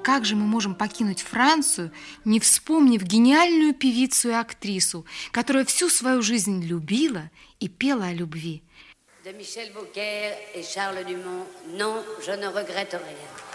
как же мы можем покинуть Францию, не вспомнив гениальную певицу и актрису, которая всю свою жизнь любила и пела о любви? De Michel Beaucaire et Charles Dumont, non, je ne regrette rien.